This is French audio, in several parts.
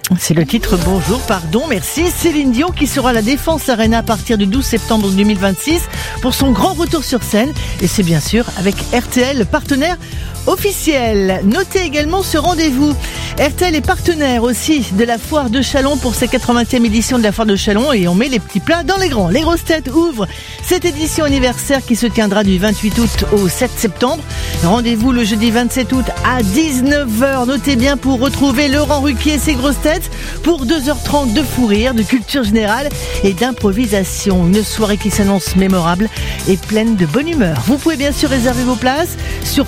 C'est le titre Bonjour, pardon, merci. Céline Dion qui sera à la Défense Arena à partir du 12 septembre 2026 pour son grand retour sur scène. Et c'est bien sûr avec RTL, partenaire officiel. Notez également ce rendez-vous. RTL est partenaire aussi de la Foire de Châlons pour cette 80e édition de la Foire de Châlons et on met les petits plats dans les grands. Les grosses têtes ouvrent cette édition anniversaire qui se tiendra du 28 août au 7 septembre. Rendez-vous le jeudi 27 août à 19h. Notez bien pour retrouver Laurent Ruquier et ses grosses têtes pour 2h30 de fou rire, de culture générale et d'improvisation. Une soirée qui s'annonce mémorable et pleine de bonne humeur. Vous pouvez bien sûr réserver vos places sur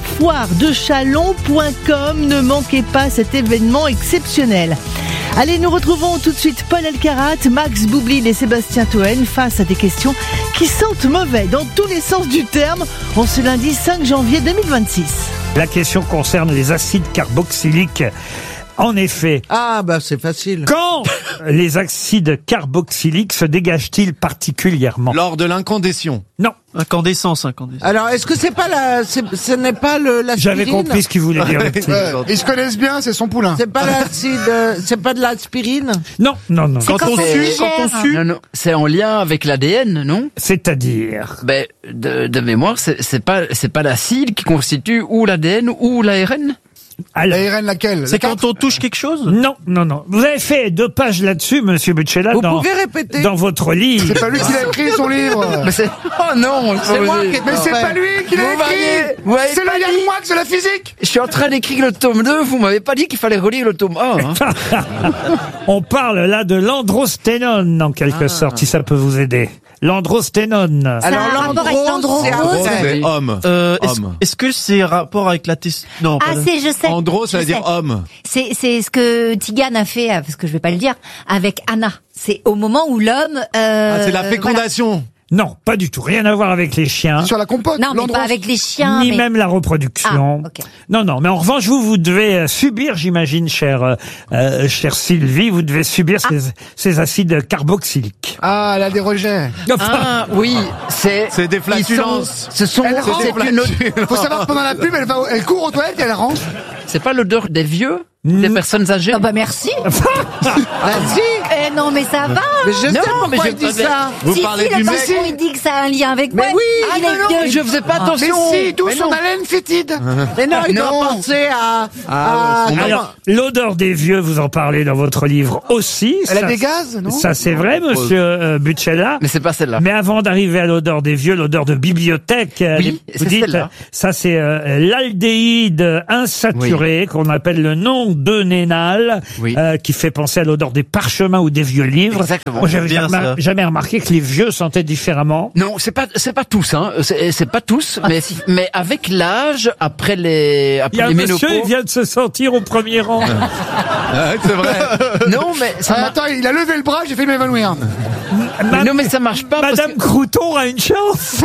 foiredechalon.com. Ne manquez pas cet événement exceptionnel. Allez, nous retrouvons tout de suite Paul Elkarat, Max Boublil et Sébastien Toen face à des questions qui sentent mauvais dans tous les sens du terme en ce lundi 5 janvier 2026. La question concerne les acides carboxyliques. En effet. Ah, bah, c'est facile. Quand les acides carboxyliques se dégagent-ils particulièrement? Lors de l'incandestion. Non. Incandescence. Alors, est-ce que c'est pas ce n'est pas l'aspirine? J'avais compris ce qu'il voulait dire. le petit. Ils se connaissent bien, c'est son poulain. C'est pas l'acide, c'est pas de l'aspirine? Non. Quand on sue, Non, c'est en lien avec l'ADN, non? C'est-à-dire? Ben, de mémoire, c'est pas l'acide qui constitue ou l'ADN ou l'ARN? Alors, L'ARN laquelle? c'est quand on touche quelque chose? non. Vous avez fait 2 pages là-dessus, monsieur Buccella, Vous pouvez répéter? dans votre livre. C'est pas lui qui l'a écrit son livre. Mais c'est... Oh non, C'est moi qui ai Mais c'est pas lui qui l'a écrit. Vous m'avez C'est pas le Yann dit. Moix de la physique. Je suis en train d'écrire le tome 2, vous m'avez pas dit qu'il fallait relire le tome 1. Hein. On parle là de l'androsténone, en quelque sorte, si ça peut vous aider. L'androsténone. Alors, un rapport avec l'androse, c'est l'androse. C'est homme. Homme. Est-ce que c'est rapport avec la non, Ah, pas je sais. Andro, ça veut Je dire sais. homme. C'est ce que Tigane a fait, parce que je vais pas le dire, avec Anna. C'est au moment où l'homme... C'est la fécondation. Non, pas du tout. Rien à voir avec les chiens. Sur la compote. Non, mais l'androse. pas avec les chiens. Ni mais... même la reproduction. Ah, ok. Non. Mais en revanche, vous devez subir, j'imagine, chère Sylvie, vous devez subir ces acides carboxyliques. Ah, elle a des rejets. Ah oui, c'est des flatulences. Ce sont Elle c'est rentre. une odeur- Faut savoir que pendant la pub, elle court aux toilettes et elle rentre. c'est pas l'odeur des vieux, des personnes âgées. Ah bah merci. Vas-y. Eh non, mais ça va. Mais je sais Non, pourquoi mais il je- dit ça. Vous si, parlez si, du le mec. patron, il dit que ça a un lien avec Mais moi. oui, Ah, il est vieux. je faisais pas Mais attention. si, d'où Mais son non. haleine fétide. Mais non, il Non. doit penser à... Alors, l'odeur des vieux, vous en parlez dans votre livre aussi. Elle a Ça- des gaz, non? Ça, c'est vrai, monsieur Buccella. Mais c'est pas celle-là. Mais avant d'arriver à l'odeur des vieux, l'odeur de bibliothèque, Oui, vous c'est dites, celle-là. ça c'est l'aldéhyde insaturée qu'on appelle le non-denénal, Oui. qui fait penser à l'odeur des parchemins ou des vieux livres. Exactement. Moi, j'avais Bien ça. jamais remarqué que les vieux sentaient différemment. Non, c'est pas tous, hein. C'est pas tous, mais avec l'âge, après les Il y a un monsieur, il ménopauses. vient de se sentir au premier rang. C'est vrai. Non, mais ça marche. Attends, il a levé le bras, j'ai fait m'évanouir. Non, mais ça marche pas. Madame Crouton a une chance.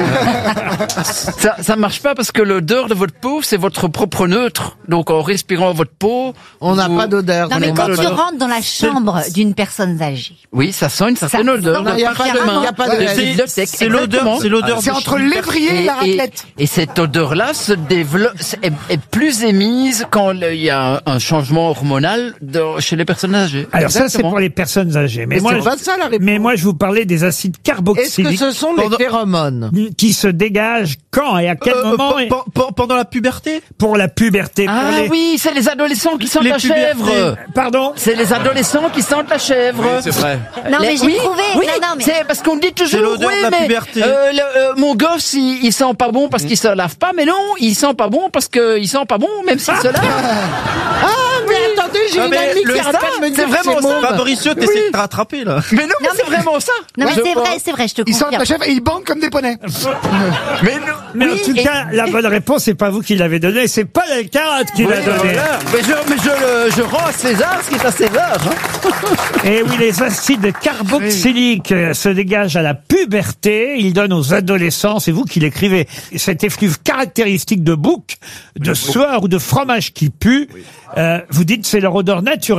Ça marche pas parce que l'odeur de votre peau, c'est votre propre neutre. Donc en respirant votre peau, On n'a pas d'odeur. Non, mais On quand a tu l'odeur. rentres dans la chambre d'une personne âgée, oui, ça sent une certaine Ça- odeur. non, de il y a pas de- parchemin, il y a pas de- de c'est- bibliothèque, C'est l'odeur, exactement. c'est l'odeur. C'est entre l'évrier et la raclette. Et cette odeur-là se développe, est plus émise quand il y a un changement hormonal chez les personnes âgées. Alors ça, c'est Exactement. pour les personnes âgées. Mais c'est pas ça la réponse. Mais moi, je vous parlais des acides Est-ce que carboxyliques ce sont les phéromones? qui se dégagent quand et à quel moment et Pendant la puberté? pour la puberté. Ah pour les... oui, c'est les adolescents qui sentent Les la pubertés. chèvre. Pardon. C'est les adolescents qui sentent la chèvre. Oui, c'est vrai. Non, mais j'ai oui, trouvé. Oui, Non, mais- c'est parce qu'on dit toujours. C'est l'odeur oui, de la mais, puberté. mon gosse, il sent pas bon parce qu'il se lave pas, mais non, il sent pas bon parce qu'il sent pas bon, même s'il se lave. Ah, mais attendez, j'ai Ah, une mais amie le qui arrête ça, pas de me c'est dire que vraiment c'est ça. môme. Fabricio, t'essaies de te rattraper, là. Mais non, mais c'est vraiment ça. Non, mais Je pense. c'est vrai, je te Ils sentent confirme. la chèvre et ils bandent comme des poneys. Mais non. Mais Oui, en tout et- cas, la bonne réponse, c'est pas vous qui l'avez donnée, c'est pas la carotte qui l'a donnée. Voilà. Mais je rends à César ce qui est à César. Hein. Et oui, les acides carboxyliques se dégagent à la puberté. Ils donnent aux adolescents, c'est vous qui l'écrivez, cet effluve caractéristique de bouc, de sueur ou de fromage qui pue. Vous dites c'est leur odeur naturelle.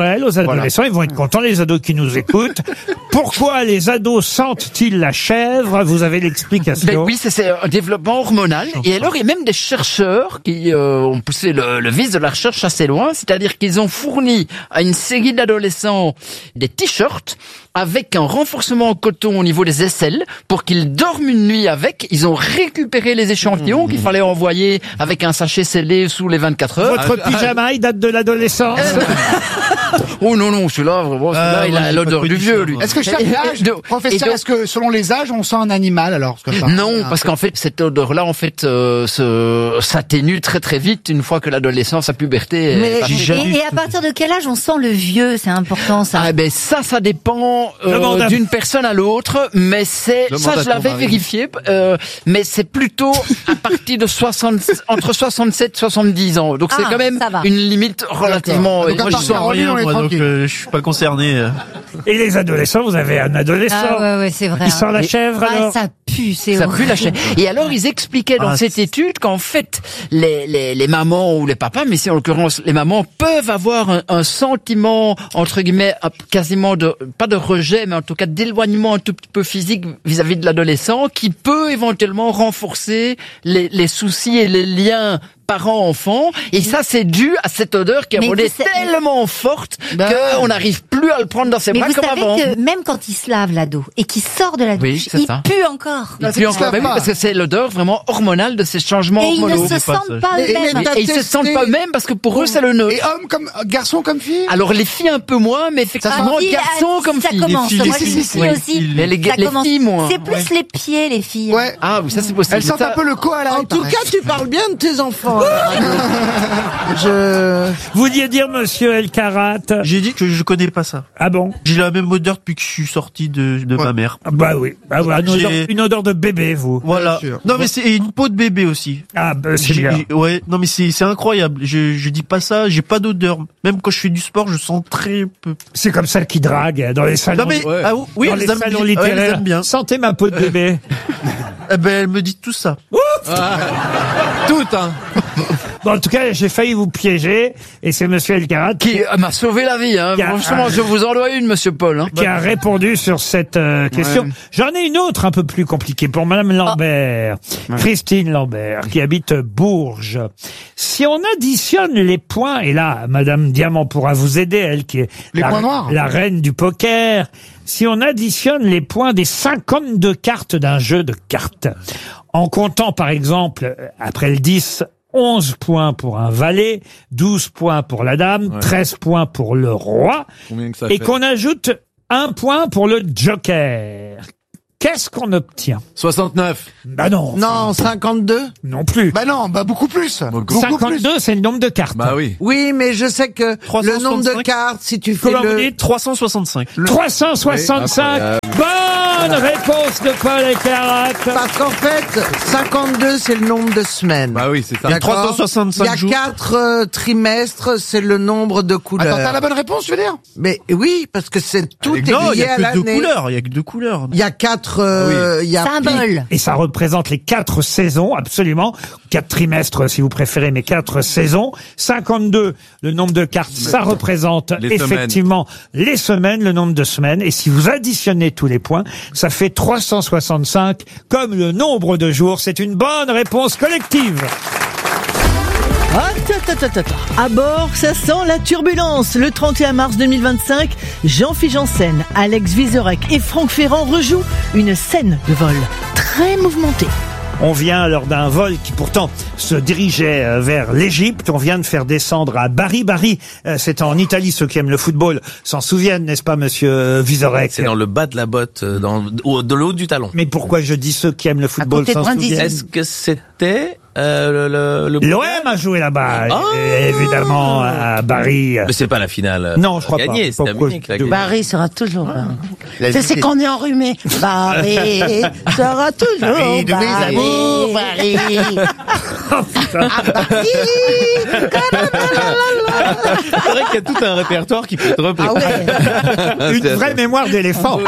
Noël aux adolescents. Ils vont être contents, les ados qui nous écoutent. Pourquoi les ados sentent-ils la chèvre? Vous avez l'explication. Ben oui, c'est un développement hormonal. Et alors, il y a même des chercheurs qui ont poussé le vice de la recherche assez loin. C'est-à-dire qu'ils ont fourni à une série d'adolescents des t-shirts avec un renforcement en coton au niveau des aisselles pour qu'ils dorment une nuit avec. Ils ont récupéré les échantillons qu'il fallait envoyer avec un sachet scellé sous les 24 heures. Votre pyjama, il date de l'adolescence. Oh non, celui-là, vraiment, celui-là, il a l'odeur du vieux, lui. Est-ce que chaque âge, professeur, est-ce que selon les âges, on sent un animal alors? Non, parce qu'en fait, cette odeur-là, en fait, s'atténue très très vite une fois que l'adolescence, la puberté est passée. Et à partir de quel âge on sent le vieux? C'est important, ça. Ah ben ça dépend d'une personne à l'autre, mais je l'avais vérifié, mais c'est plutôt à partir de entre 67 et 70 ans. Donc c'est quand même une limite relativement. Moi je sens rien, donc je suis pas concerné. Et les adolescents, vous avez un adolescent. Ah ouais, c'est vrai. Il sent la chèvre alors. Ça pue, c'est ça pue la chèvre. Et alors ils expliquaient dans cette étude qu'en fait les mamans ou les papas, mais ici en l'occurrence les mamans, peuvent avoir un sentiment entre guillemets quasiment pas de rejet, mais en tout cas d'éloignement un tout petit peu physique vis-à-vis de l'adolescent, qui peut éventuellement renforcer les soucis et les liens parents-enfants, et ça c'est dû à cette odeur qui est tellement forte qu'on n'arrive plus à le prendre dans ses bras comme avant. Mais vous savez que même quand il se lave l'ado et qu'il sort de la douche, il pue encore. Il pue encore, parce que c'est l'odeur vraiment hormonale de ces changements hormonaux. Et ils ne se sentent pas eux-mêmes. Et ils se sentent pas eux-mêmes parce que pour eux c'est le neutre. Et hommes comme garçons comme filles? Alors les filles un peu moins, mais effectivement garçons comme filles. Ça commence. Moi je suis aussi. Les filles moins. C'est plus les pieds, les filles. Ouais. Ah oui, ça c'est possible. Elles sentent un peu le koala. En tout cas, tu parles bien de tes enfants. Vous vouliez dire, monsieur Elkarat? J'ai dit que je connais pas ça. Ah bon? J'ai la même odeur depuis que je suis sorti de ma mère. Ah bah oui. Ah ouais, une odeur de bébé, vous. Voilà. Non mais c'est une peau de bébé aussi. Ah bah c'est bien. Ouais. Non mais c'est incroyable. Je dis pas ça. J'ai pas d'odeur. Même quand je fais du sport, je sens très peu. C'est comme ça qu'ils draguent dans les salons. Non mais oui, dans les salons littéraires. Elles aiment bien. Sentez ma peau de bébé. Eh ben elle me dit tout ça. Tout hein. Bon, en tout cas, j'ai failli vous piéger, et c'est monsieur Elkarat qui m'a sauvé la vie. Hein. Franchement, je vous en dois une, monsieur Paul. Hein. Qui a répondu sur cette question. Ouais. J'en ai une autre un peu plus compliquée pour madame Lambert, Christine Lambert, qui habite Bourges. Si on additionne les points, et là, madame Diamant pourra vous aider, elle qui est la reine du poker, si on additionne les points des 52 cartes d'un jeu de cartes, en comptant par exemple, après le 10, 11 points pour un valet, 12 points pour la dame, 13 points pour le roi, et qu'on ajoute 1 point pour le joker. Qu'est-ce qu'on obtient? 69. Bah non. Non, 52. Non plus. Bah non, bah beaucoup plus. 52, c'est le nombre de cartes. Bah oui. Oui, mais je sais que 365. le nombre de cartes, si tu fais Comment vous dites? 365. 365. Bonne réponse de Paul Elkarat. Parce qu'en fait, 52, c'est le nombre de semaines. Bah oui, c'est ça. Il y a 365 jours. Il y a 4 trimestres, c'est le nombre de couleurs. Attends, t'as la bonne réponse, tu veux dire? Mais oui, parce que tout est lié à l'année. Il y a que 2 couleurs. Il y a 4 il y a symboles. Et ça représente les 4 saisons, absolument. 4 trimestres, si vous préférez, mais 4 saisons. 52, le nombre de cartes, ça représente effectivement les semaines, le nombre de semaines. Et si vous additionnez tous les points, ça fait 365, comme le nombre de jours. C'est une bonne réponse collective. À bord, ça sent la turbulence. Le 31 mars 2025, Jean-Philippe Janssen, Alex Vizorek et Franck Ferrand rejouent une scène de vol très mouvementée. On vient lors d'un vol qui pourtant se dirigeait vers l'Égypte. On vient de faire descendre à Bari. Bari, c'est en Italie. Ceux qui aiment le football s'en souviennent, n'est-ce pas, monsieur Vizorek? C'est dans le bas de la botte, de le haut du talon. Mais pourquoi je dis ceux qui aiment le football s'en souviennent? Est-ce que c'était l'OM a joué là-bas, évidemment, à Bari. Mais c'est pas la finale. Non, je crois gagné, pas. C'est Munich. Bari sera toujours. C'est qu'on est enrhumé. Bari sera toujours. Bari. C'est vrai qu'il y a tout un répertoire qui peut être repris. Une vraie mémoire d'éléphant.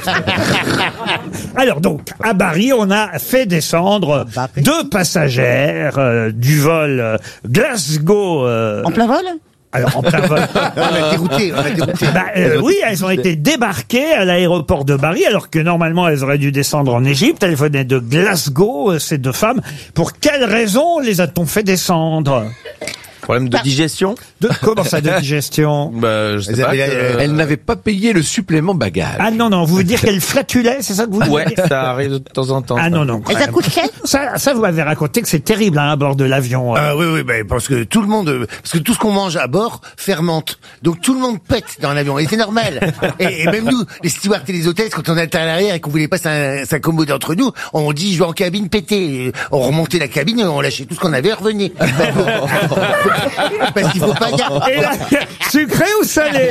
Alors donc, à Bari, on a fait descendre 2 passagères du vol Glasgow. En plein vol? Alors, en plein vol. On a dérouté. Oui, elles ont été débarquées à l'aéroport de Bari, alors que normalement elles auraient dû descendre en Égypte. Elles venaient de Glasgow, ces deux femmes. Pour quelles raisons les a-t-on fait descendre? Problème de digestion? Comment ça, de digestion? Je sais pas. Elle n'avait pas payé le supplément bagage. Ah non, vous voulez dire qu'elle flatulait, c'est ça que vous dites? Ouais, ça arrive de temps en temps. Ah non. Et ça coûte cher? Ça, vous m'avez raconté que c'est terrible à bord de l'avion. Oui, parce que tout le monde, parce que tout ce qu'on mange à bord fermente. Donc tout le monde pète dans l'avion. Et c'est normal. et même nous, les stewards et les hôtesses, quand on était à l'arrière et qu'on voulait pas s'accommoder entre nous, on dit je vais en cabine péter. Et on remontait la cabine, on lâchait tout ce qu'on avait, on revenait. Parce qu'il faut pas garder. Et là, sucré ou salé?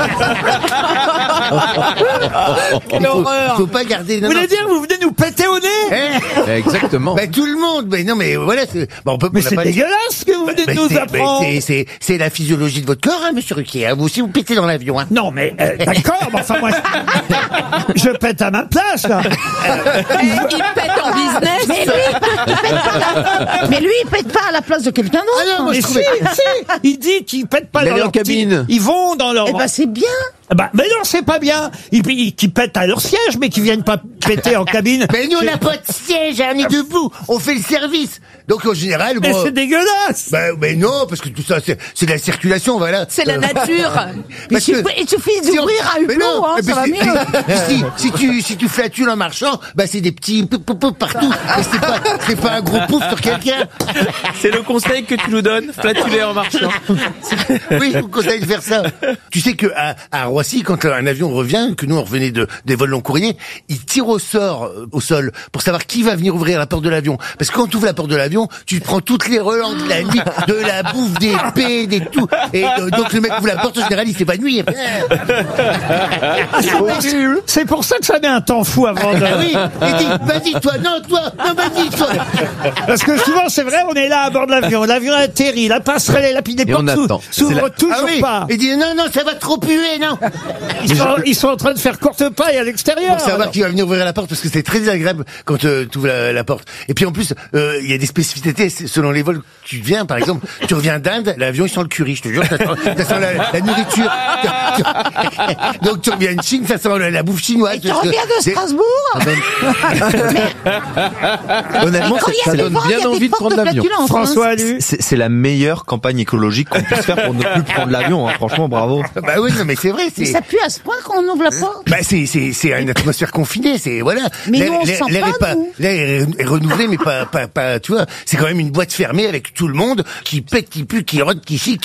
Quelle horreur! Faut pas garder. Vous voulez dire, vous venez nous péter au nez? Exactement. Tout le monde. Mais non, mais voilà. Mais c'est dégueulasse ce que vous venez de nous apprendre. C'est la physiologie de votre corps, hein, monsieur Ruquier. Vous aussi, vous pétez dans l'avion. Hein. Non, mais d'accord. Mais enfin, moi, je pète à ma place. Là. Il pète en business. Mais lui, il pète pas à la place de quelqu'un d'autre. Ah non, moi, mais si, il dit qu'ils pètent pas dans leur cabine. Ils vont dans leur... Eh ben, c'est bien. Mais non, c'est pas bien. Ils pètent à leur siège, mais qu'ils viennent pas péter en cabine. Mais nous, on n'a pas de siège, on est debout. On fait le service. Donc, en général, mais c'est dégueulasse. Mais non, parce que tout ça, c'est de la circulation, voilà. C'est la nature. Il suffit d'ouvrir à hublot, ça va mieux. Si tu flatules en marchant, c'est des petits partout. C'est pas un gros pouf sur quelqu'un. C'est le conseil que tu nous donnes, flatuler en marchant. Oui, je vous conseille de faire ça. Tu sais que à Roissy, quand un avion revient, que nous on revenait des vols long courrier, il tire au sort, au sol, pour savoir qui va venir ouvrir la porte de l'avion. Parce que quand tu ouvres la porte de l'avion, tu prends toutes les relents de la nuit, de la bouffe, des paix, des tout. Et donc le mec ouvre la porte, en général, il s'évanouit. C'est pour ça que ça met un temps fou avant de... Oui, il dit, vas-y toi, non, vas-y toi. Parce que souvent, c'est vrai, on est là à bord de l'avion, l'avion atterrit, la passerelle est là, puis des portes s'ouvrent toujours pas. Il dit, non, ça va trop puer, non. Ils sont en train de faire courte paille à l'extérieur. Pour savoir qui va venir ouvrir la porte, parce que c'est très désagréable quand tu ouvres la porte. Et puis en plus, il y a des spécificités selon les vols que tu viens. Par exemple, tu reviens d'Inde, l'avion il sent le curry, je te jure, ça sent la nourriture. Donc tu reviens de Chine, ça sent la bouffe chinoise. Et tu reviens de Strasbourg. Honnêtement, ça donne bien envie de prendre l'avion. François Allu. C'est la meilleure campagne écologique qu'on puisse faire pour ne plus prendre l'avion. Franchement, bravo. Bah oui, non mais c'est vrai. Mais ça pue à ce point qu'on ouvre la porte. C'est une atmosphère confinée, c'est voilà. Mais nous on sent pas. L'air est renouvelé, mais pas. Tu vois, c'est quand même une boîte fermée avec tout le monde qui pète, qui pue, qui rote, qui chie, qui.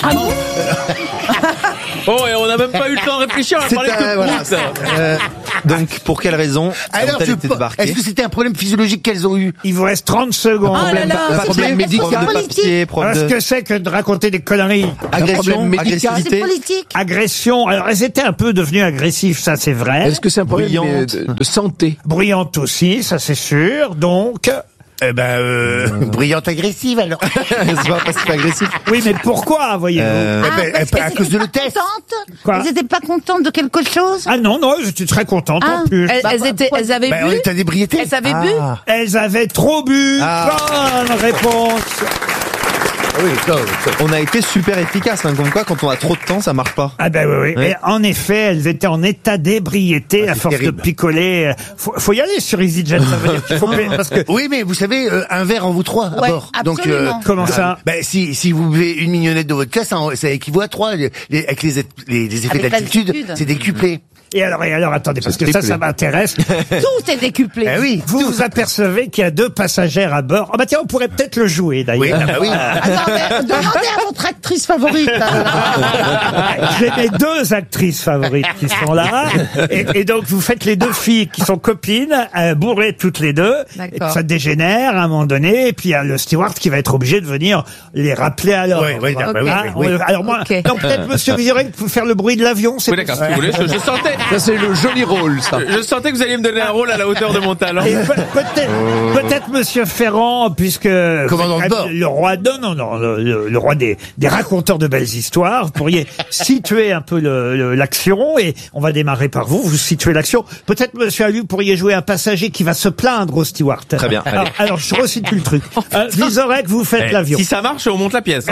Oh, et on n'a même pas eu le temps de réfléchir. On a parlé de donc, pour quelle raison ont-elles été débarquées? Est-ce que c'était un problème physiologique qu'elles ont eu? Il vous reste 30 secondes. Problème médical, papier, ce que c'est que de raconter des conneries? Agression, agressivité. Agression. Alors, elles étaient un peu devenues agressives, ça c'est vrai. Est-ce que c'est un problème de santé? Bruyante aussi, ça c'est sûr. Donc... brillante agressive alors. C'est pas passif agressif. Oui, mais pourquoi, voyez-vous? À cause de l'hôtesse. Quoi? Elles n'étaient pas contentes de quelque chose? Ah non, j'étais très contente en plus. Elles avaient bu? En état d'ébriété. Elles avaient bu? Elles avaient trop bu. Bonne réponse. Oui, on a été super efficace, comme quoi quand on a trop de temps, ça marche pas. Ah oui. Et en effet, elles étaient en état d'ébriété à force terrible. De picoler. Faut y aller sur EasyJet, ça veut dire qu'il faut parce que... Oui, mais vous savez, un verre en vous trois à bord. Donc comment ça? Si vous buvez une mignonnette de vodka, ça équivaut à 3 avec les effets d'altitude, c'est décuplé. Et alors, attendez, parce que ça m'intéresse. Tout est décuplé. Ah oui. Vous apercevez qu'il y a 2 passagères à bord. Ah tiens, on pourrait peut-être le jouer d'ailleurs. Oui, Demandez à votre actrice favorite. J'ai mes 2 actrices favorites qui sont là. Et donc, vous faites les 2 filles qui sont copines, bourrées toutes les 2. Et ça dégénère à un moment donné. Et puis, il y a le steward qui va être obligé de venir les rappeler à l'ordre. Oui. Alors moi, donc peut-être, monsieur Vizorek, pour faire le bruit de l'avion. Oui, d'accord, si vous voulez, je sentais. Ça, c'est le joli rôle, ça. Je sentais que vous alliez me donner un rôle à la hauteur de mon talent. Et peut-être Monsieur Ferrand, puisque Commandant de bord. le roi, le roi des raconteurs de belles histoires, vous pourriez situer un peu l'action, et on va démarrer par vous. Vous situez l'action. Peut-être Monsieur Allu, vous pourriez jouer un passager qui va se plaindre au steward. Très bien. Alors je resitue le truc. Vizorek, vous faites l'avion. Si ça marche, on monte la pièce.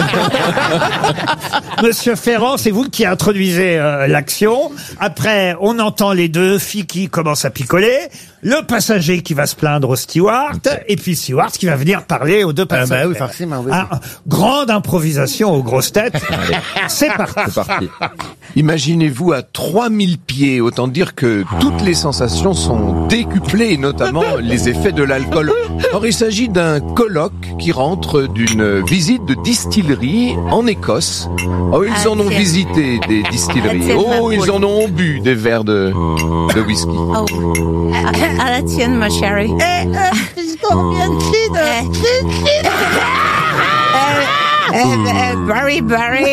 Monsieur Ferrand, c'est vous qui introduisez l'action. Après, on entend les deux filles qui commencent à picoler, le passager qui va se plaindre au steward, et puis steward qui va venir parler aux deux passagers. Oui, forcément, oui. Grande improvisation aux grosses têtes. C'est parti. Imaginez-vous à 3000 pieds, autant dire que toutes les sensations sont décuplées, et notamment les effets de l'alcool. Or, il s'agit d'un colloque qui rentre d'une visite de distillerie en Écosse. Oh, ils en ont visité des distilleries. Oh, ils en ont bu des verres de whisky. Oh. À la tienne, ma chérie. Very,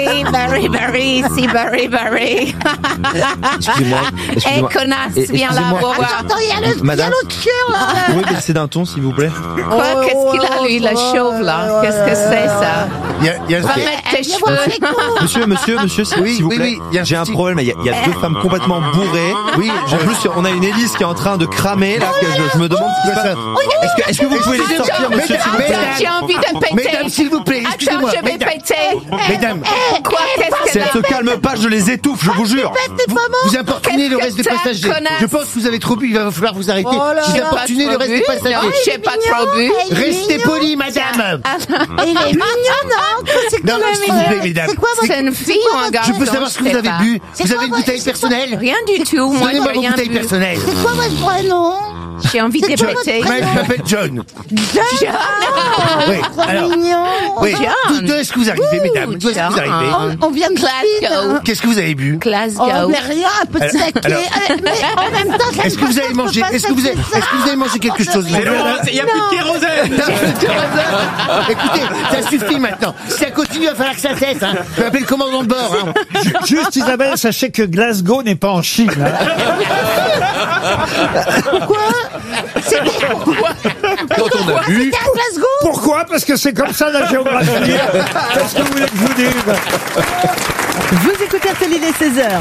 Excusez-moi. Eh, connasse, viens là, pour voir. Attends, il y a l'autre chien, là. Vous pouvez baisser d'un ton, s'il vous plaît? Quoi? Qu'est-ce qu'il a, lui, la chauve, là? Qu'est-ce que c'est, ça? Va mettre tes cheveux. Monsieur, s'il vous plaît. J'ai un problème. Il y a deux femmes complètement bourrées. Oui, en plus, on a une hélice qui est en train de cramer, là. Je me demande ce qui se passe. Est-ce que vous pouvez les sortir, monsieur, s'il vous plaît? J'ai envie de péter. Mesdames, s'il vous plaît, excusez-moi. Attends, je vais péter. Mesdames. Quoi? Qu'est-ce Si elle se calme pas, je les étouffe, je vous jure. Vous importunez le reste des passagers. Je pense que vous avez trop bu, il va falloir vous arrêter. Vous importunez le reste des passagers. Non, j'ai pas trop bu. Restez polis, madame. Il est mignon, non? Non, s'il vous plaît, mesdames. C'est une fille ou un garçon? Je peux savoir ce que vous avez bu. Vous avez une bouteille personnelle? Rien du tout. Moi, Donnez-moi j'ai vos rien bouteilles bu. personnelles. C'est quoi votre prénom? J'ai envie de péter. Je m'appelle John. John. Oui, alors. Oui. D'où est-ce que vous arrivez, mesdames? D'où est-ce que vous arrivez? On vient de Glasgow. Qu'est-ce que vous avez bu? Glasgow. Oh, mais rien, un peu de saké. Mais en même temps, est-ce que vous avez mangé? Est-ce que vous avez mangé quelque chose? Il n'y a plus de kérosène. Écoutez, ça suffit maintenant. Si ça continue, il va falloir que ça cesse. Je vais appeler le commandant de bord. Juste, Isabelle, sachez que Glasgow n'est pas en Chine. Pourquoi? Quand on a bu... Pourquoi? Parce que c'est comme ça la géographie. Qu'est-ce que vous voulez que je vous dise? Vous écoutez RTL, il est 16h.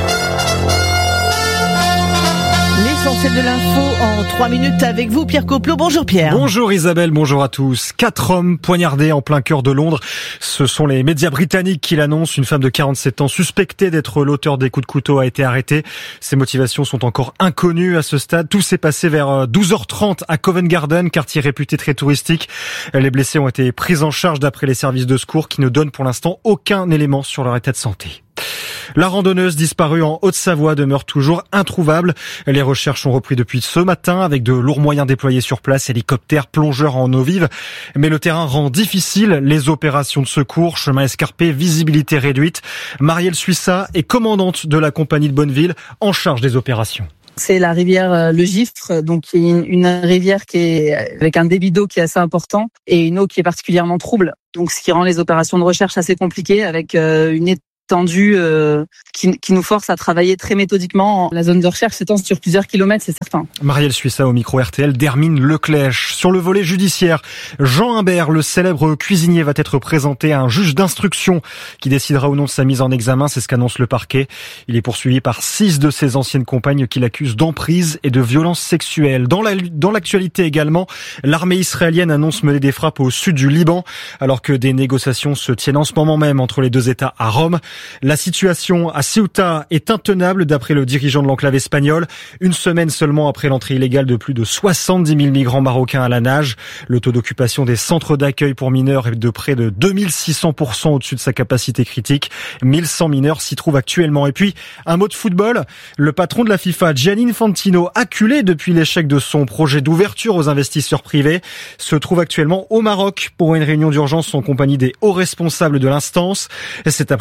L'essentiel de l'info en 3 minutes avec vous, Pierre Coplot. Bonjour Pierre. Bonjour Isabelle, bonjour à tous. 4 hommes poignardés en plein cœur de Londres. Ce sont les médias britanniques qui l'annoncent. Une femme de 47 ans suspectée d'être l'auteur des coups de couteau a été arrêtée. Ses motivations sont encore inconnues à ce stade. Tout s'est passé vers 12h30 à Covent Garden, quartier réputé très touristique. Les blessés ont été pris en charge d'après les services de secours qui ne donnent pour l'instant aucun élément sur leur état de santé. La randonneuse disparue en Haute-Savoie demeure toujours introuvable. Les recherches ont repris depuis ce matin avec de lourds moyens déployés sur place, hélicoptères, plongeurs en eau vive. Mais le terrain rend difficile les opérations de secours, chemin escarpé, visibilité réduite. Marielle Suissa est commandante de la compagnie de Bonneville en charge des opérations. C'est la rivière Le Gifre, donc une rivière qui est avec un débit d'eau qui est assez important et une eau qui est particulièrement trouble. Donc ce qui rend les opérations de recherche assez compliquées avec une étendue qui nous force à travailler très méthodiquement. La zone de recherche s'étend sur plusieurs kilomètres, c'est certain. Marielle Suissa au micro RTL, d'Hermine Leclèche. Sur le volet judiciaire, Jean Imbert, le célèbre cuisinier, va être présenté à un juge d'instruction qui décidera ou non de sa mise en examen. C'est ce qu'annonce le parquet. Il est poursuivi par 6 de ses anciennes compagnes qui l'accusent d'emprise et de violence sexuelle. Dans l'actualité également, l'armée israélienne annonce mener des frappes au sud du Liban, alors que des négociations se tiennent en ce moment même entre les deux États à Rome. La situation à Ceuta est intenable d'après le dirigeant de l'enclave espagnole. Une semaine seulement après l'entrée illégale de plus de 70 000 migrants marocains à la nage. Le taux d'occupation des centres d'accueil pour mineurs est de près de 2600% au-dessus de sa capacité critique. 1100 mineurs s'y trouvent actuellement. Et puis, un mot de football. Le patron de la FIFA, Gianni Infantino, acculé depuis l'échec de son projet d'ouverture aux investisseurs privés, se trouve actuellement au Maroc pour une réunion d'urgence en compagnie des hauts responsables de l'instance. Cet après-midi, une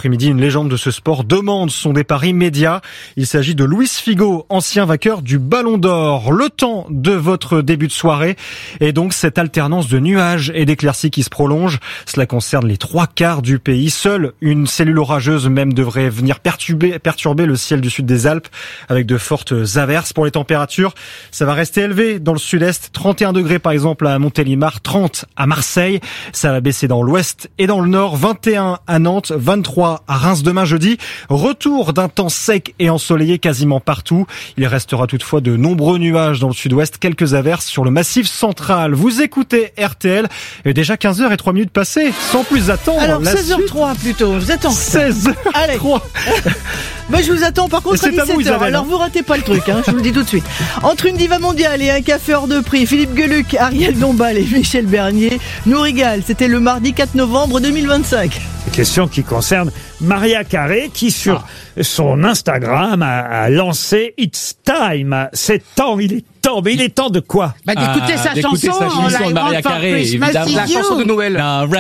légende de ce sport, demande son départ immédiat. Il s'agit de Luis Figo, ancien vainqueur du Ballon d'Or. Le temps de votre début de soirée et donc cette alternance de nuages et d'éclaircies qui se prolonge. Cela concerne les 3/4 du pays. Seule une cellule orageuse même devrait venir perturber le ciel du sud des Alpes avec de fortes averses. Pour les températures, ça va rester élevé dans le sud-est. 31 degrés par exemple à Montélimar, 30 à Marseille. Ça va baisser dans l'ouest et dans le nord. 21 à Nantes, 23 à Reims demain jeudi. Retour d'un temps sec et ensoleillé quasiment partout. Il restera toutefois de nombreux nuages dans le sud-ouest, quelques averses sur le massif central. Vous écoutez RTL et déjà 15h03 passées, sans plus attendre. Alors la 16h03 plutôt, vous êtes en 16h03. Allez. Moi je vous attends par contre à 17h. Alors vous ratez pas le truc, je vous le dis tout de suite. Entre une diva mondiale et un café hors de prix, Philippe Gueluc, Ariel Dombal et Michel Bernier nous régalent. C'était le mardi 4 novembre 2025. Question qui concerne Maria Carré qui sur son Instagram a lancé It's Time. C'est temps, il est temps. Mais il est temps de quoi? D'écouter sa chanson de Maria Carré, évidemment. La chanson de Noël.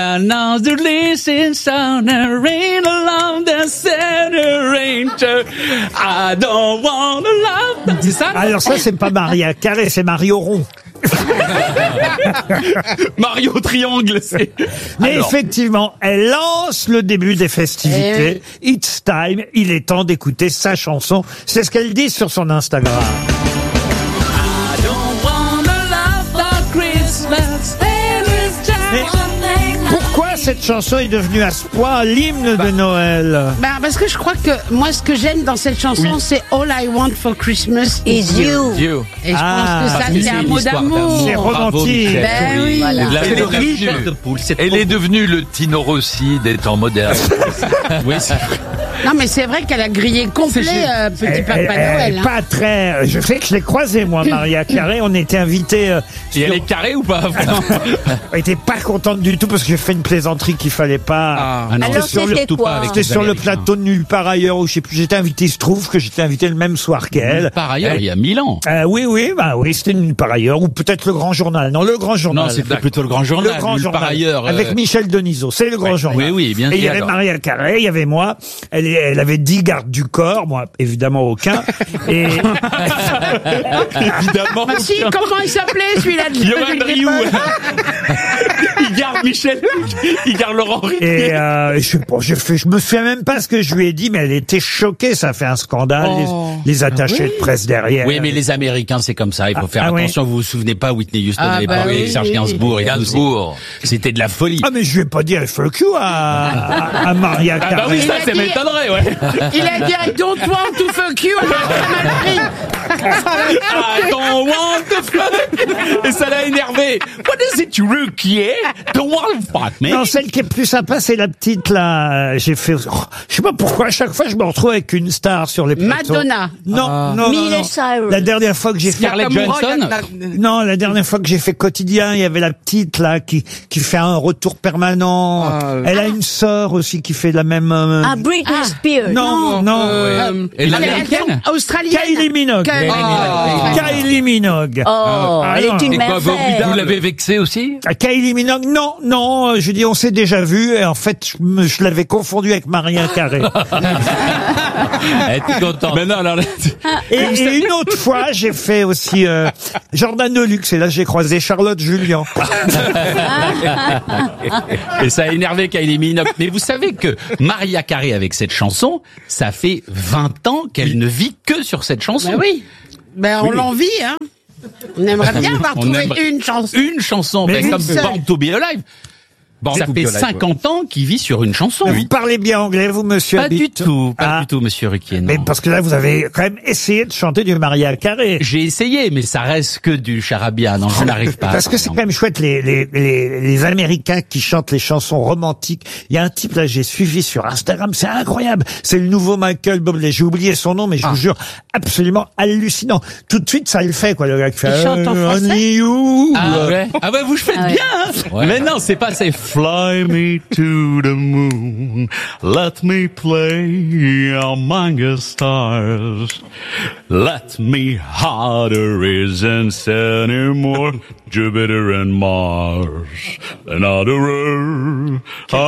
C'est ça? Alors ça, c'est pas Maria Carré, c'est Mario Rond. Mario Triangle, c'est... Mais effectivement, elle lance le début des festivités. It's time, il est temps d'écouter sa chanson. C'est ce qu'elle dit sur son Instagram. Pourquoi cette chanson est devenue à ce point l'hymne de Noël? Parce que je crois que moi, ce que j'aime dans cette chanson, c'est All I Want for Christmas is you. Et je pense que ça, c'est un mot d'amour. C'est romantique. Oui. Elle est devenue le Tino Rossi des temps modernes. Oui, c'est vrai. Non, mais c'est vrai qu'elle a grillé complet Petit Papa Noël. Pas très. Je sais que je l'ai croisée, moi, Maria Carré. On était invités. Et elle est carrée ou pas? Elle était pas contente du tout parce que j'ai fait une plaisanterie qu'il fallait pas. Alors c'était quoi? C'était sur le plateau de Nulle part ailleurs où je sais plus. J'étais invité. Il se trouve que j'étais invité le même soir qu'elle. Nulle part ailleurs, il y a 1000 ans. Oui, c'était Nulle part ailleurs ou peut-être le Grand Journal. Non, le Grand Journal. Non, c'était plutôt le Grand Journal. Le Grand Nulle Journal. Par ailleurs. Avec Michel Denisot. C'est le Grand Journal. Oui, bien sûr. Et il y avait Maria Carré, il y avait moi. Elle avait 10 gardes du corps, moi évidemment aucun. Et évidemment. Si, comment il s'appelait celui-là de Yoann Rioux. Il garde Michel, il garde Laurent Ruquier. Et je me souviens même pas ce que je lui ai dit, mais elle était choquée. Ça fait un scandale. Les attachés de presse derrière. Oui, mais les Américains, c'est comme ça. Il faut faire attention. Vous vous souvenez pas, Whitney Houston à l'époque, avec Serge Gainsbourg. C'était de la folie. Ah, mais je vais pas dire fuck you à Maria Carré. Ah bah oui, ça m'étonnerait, ouais. Il a dit I don't want to fuck you. Elle a mal pris. I don't want to fuck. Et ça l'a énervé. What is it, Ruquier? Don't want to fuck me. Non, celle qui est plus sympa, c'est la petite là. J'ai fait. Je sais pas pourquoi. À chaque fois, je me retrouve avec une star sur les plateaux. Madonna. Non. Miley Cyrus. La dernière fois que j'ai fait. Scarlett Johansson. Non, la dernière fois que j'ai fait Quotidien, il y avait la petite là qui fait un retour permanent. Elle a une sœur aussi qui fait la même. Britney Spears. Non. Et l'américaine? Australienne. Kylie Minogue. Kylie Minogue. Elle est une merveille. Vous l'avez vexée aussi? Kylie Minogue, non, je dis on s'est déjà vu et en fait je l'avais confondu avec Maria Carré. Elle était contente. Mais non, et une autre fois j'ai fait aussi Jordan Deluxe et là j'ai croisé Charlotte Julien. Et ça a énervé Kylie Minogue. Mais vous savez que Maria Carré avec cette chanson, ça fait 20 ans qu'elle ne vit que sur cette chanson. Oui. On l'envie, hein. On aimerait bien avoir trouvé une chanson. Une chanson, comme Born to Be Alive. Ça fait 50 ans qu'il vit sur une chanson. Vous parlez bien anglais, vous, monsieur? Pas du tout, monsieur Ruquier. Mais parce que là, vous avez quand même essayé de chanter du Maria Carré. J'ai essayé, mais ça reste que du charabia. Non, je n'arrive pas. Parce que c'est quand même chouette, les Américains qui chantent les chansons romantiques. Il y a un type, là, j'ai suivi sur Instagram, c'est incroyable. C'est le nouveau Michael Bublé. J'ai oublié son nom, mais je vous jure, absolument hallucinant. Tout de suite, ça le fait, quoi, le gars qui fait. Il chante en français. Only you. Ah ouais, vous faites bien, hein. Ouais. Mais non, c'est pas, c'est Fly me to the moon, let me play among the stars. Let me how there isn't anymore Jupiter and Mars. Another world,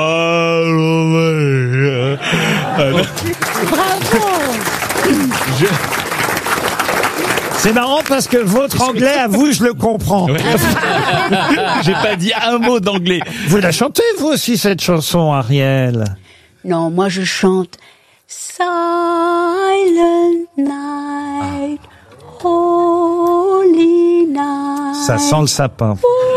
C'est marrant parce que votre anglais, à vous, je le comprends. J'ai pas dit un mot d'anglais. Vous la chantez, vous aussi, cette chanson, Ariel? Non, moi je chante Silent Night, Holy Night. Ça sent le sapin.